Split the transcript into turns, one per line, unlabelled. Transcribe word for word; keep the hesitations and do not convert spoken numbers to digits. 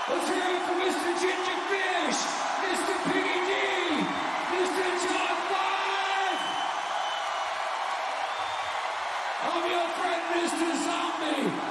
Let's hear it for Mister Ginger Fish, Mister Piggy D, Mister John Five. I'm your friend, Mister Zombie.